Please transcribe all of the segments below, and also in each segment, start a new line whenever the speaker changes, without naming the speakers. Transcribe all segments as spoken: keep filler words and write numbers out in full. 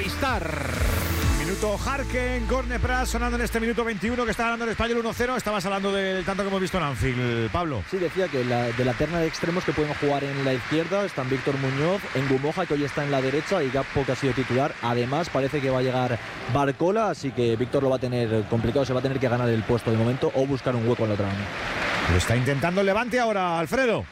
Movistar.
Minuto Jarque en Corne Prat, sonando en este minuto veintiuno que está ganando el Español uno cero. Estabas hablando del tanto que hemos visto en Anfield, Pablo.
Sí, decía que la, de la terna de extremos que pueden jugar en la izquierda están Víctor Muñoz, en Ngumoja, que hoy está en la derecha, y Gakpo, que ha sido titular. Además, parece que va a llegar Barcola, así que Víctor lo va a tener complicado, se va a tener que ganar el puesto de momento o buscar un hueco en la otra banda.
Lo está intentando el Levante ahora, Alfredo.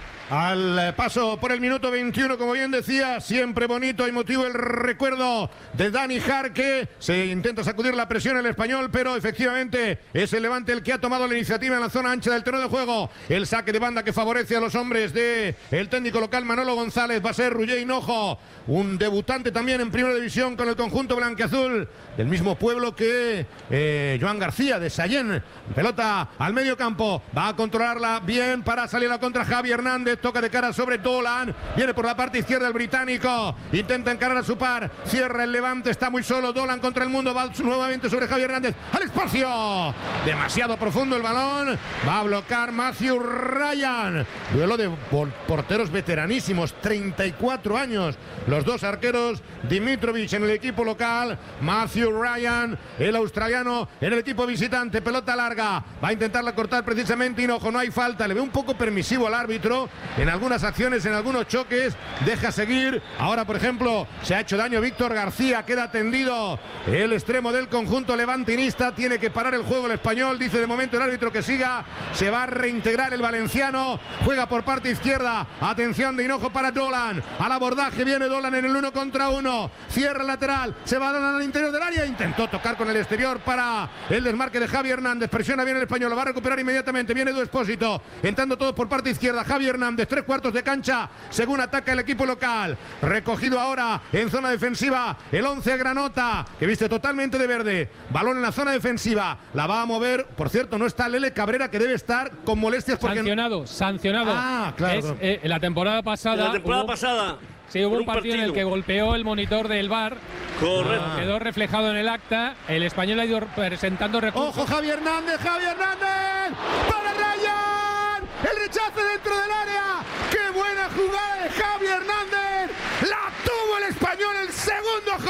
Al paso por el minuto veintiuno, como bien decía, siempre bonito y emotivo el recuerdo de Dani Jarque. Se intenta sacudir la presión el Español, pero efectivamente es el Levante el que ha tomado la iniciativa en la zona ancha del terreno de juego. El saque de banda que favorece a los hombres del técnico local Manolo González. Va a ser Ruller Hinojo, un debutante también en primera división con el conjunto blanquiazul, del mismo pueblo que eh, Joan García de Sallén. Pelota al medio campo, va a controlarla bien para salir a la contra Javi Hernández. Toca de cara sobre Dolan, viene por la parte izquierda el británico, intenta encarar a su par, cierra el Levante, está muy solo Dolan contra el mundo, va nuevamente sobre Javi Hernández, al espacio, demasiado profundo el balón, va a bloquear Matthew Ryan. Duelo de porteros veteranísimos, treinta y cuatro años, los dos arqueros, Dimitrovic en el equipo local, Matthew Ryan, el australiano en el equipo visitante. Pelota larga, va a intentarla cortar precisamente Hinojo, no hay falta, le ve un poco permisivo al árbitro en algunas acciones, en algunos choques, deja seguir. Ahora, por ejemplo, se ha hecho daño Víctor García, queda tendido el extremo del conjunto levantinista, tiene que parar el juego el Español, dice de momento el árbitro que siga, se va a reintegrar el valenciano, juega por parte izquierda, atención de Hinojo para Dolan, al abordaje viene Dolan en el uno contra uno, cierra el lateral, se va Dolan al interior del área, intentó tocar con el exterior para el desmarque de Javi Hernández, presiona bien el Español, lo va a recuperar inmediatamente, viene Edu Expósito, entrando todos por parte izquierda, Javi Hernández, tres cuartos de cancha, según ataca el equipo local, recogido ahora en zona defensiva, el once Granota, que viste totalmente de verde, balón en la zona defensiva, la va a mover, por cierto, no está Lele Cabrera, que debe estar con molestias porque...
Sancionado, sancionado.
Ah, claro.
Es, eh, la temporada pasada...
La temporada
hubo,
pasada...
Sí, hubo un,
un
partido,
partido
en el que golpeó el monitor del V A R.
Correcto.
Ah. Quedó reflejado en el acta. El Español ha ido presentando recursos.
¡Ojo, Javi Hernández! ¡Javi Hernández! ¡Para Ryan! ¡El rechace dentro del área! ¡Qué buena jugada de Javi Hernández! ¡La tuvo el Español, el segundo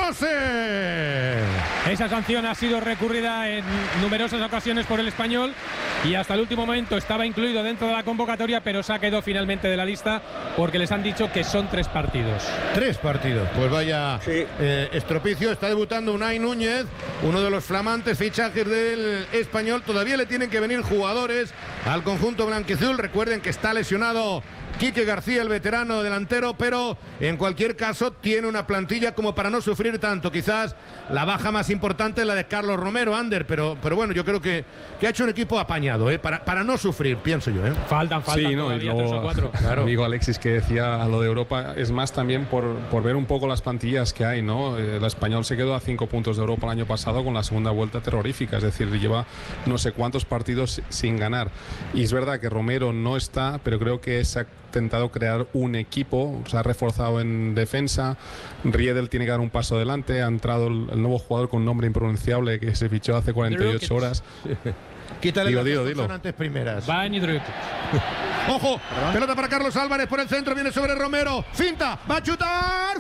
José!
Esa sanción ha sido recurrida en numerosas ocasiones por el Español y hasta el último momento estaba incluido dentro de la convocatoria, pero se ha quedado finalmente de la lista porque les han dicho que son tres partidos.
Tres partidos. Pues vaya
sí.
eh, estropicio. Está debutando Unai Núñez, uno de los flamantes fichajes del Español. Todavía le tienen que venir jugadores al conjunto blanquiazul. Recuerden que está lesionado Quique García, el veterano delantero, pero en cualquier caso tiene una plantilla como para no sufrir tanto. Quizás la baja más importante es la de Carlos Romero, Ander, pero, pero bueno, yo creo que, que ha hecho un equipo apañado, ¿eh? para, para no sufrir, pienso yo. ¿eh?
Faltan, faltan
sí, no,
todavía
y luego,
tres o cuatro.
Claro. Amigo Alexis que decía lo de Europa, es más también por, por ver un poco las plantillas que hay, ¿no? El Español se quedó a cinco puntos de Europa el año pasado con la segunda vuelta terrorífica, es decir, lleva no sé cuántos partidos sin ganar. Y es verdad que Romero no está, pero creo que se ha intentado crear un equipo, se ha reforzado en defensa. Riedel tiene que dar un paso adelante, ha entrado el, el nuevo jugador con un nombre impronunciable que se fichó hace cuarenta y ocho horas.
Quítale
digo,
las
digo,
consonantes primeras.
Van y Druk.
Ojo, ¿Perdón? Pelota para Carlos Álvarez por el centro, viene sobre Romero, finta, va a chutar,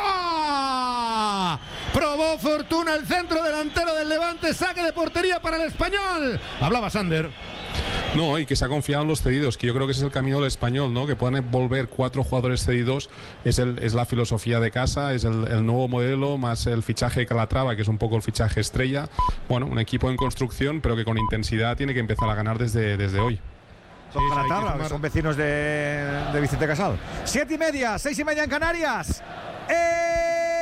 ¡fuera! Probó fortuna el centro delantero del Levante, saque de portería para el Español. Hablaba Sander.
No, y que se ha confiado en los cedidos, que yo creo que ese es el camino del Español, ¿no? Que puedan volver cuatro jugadores cedidos, es, el, es la filosofía de casa, es el, el nuevo modelo, más el fichaje de Calatrava, que es un poco el fichaje estrella. Bueno, un equipo en construcción, pero que con intensidad tiene que empezar a ganar desde, desde hoy.
Son
Sí,
Calatrava,
sí,
que son vecinos de, de Vicente Casal. Siete y media, seis y media en Canarias. ¡Eh!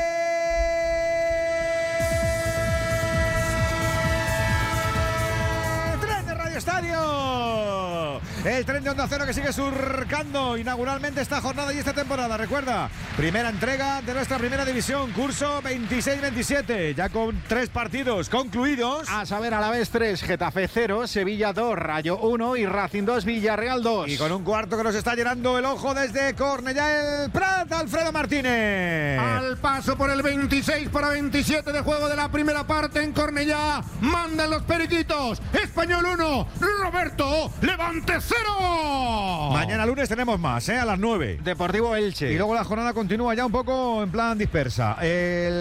Estadio. El tren de Onda Cero que sigue surcando inauguralmente esta jornada y esta temporada. Recuerda, primera entrega de nuestra primera división, curso veintiséis veintisiete, ya con tres partidos concluidos.
A saber, Alavés tres, Getafe cero, Sevilla dos, Rayo uno y Racing dos, Villarreal dos.
Y con un cuarto que nos está llenando el ojo desde Cornellá el Prat, Alfredo Martínez.
Al paso por el veintiséis para veintisiete de juego de la primera parte en Cornellá. Mandan los periquitos. Español uno, Roberto, Levante cero.
Mañana lunes tenemos más, ¿eh? A las nueve.
Deportivo Elche.
Y luego la jornada continúa ya un poco en plan dispersa. El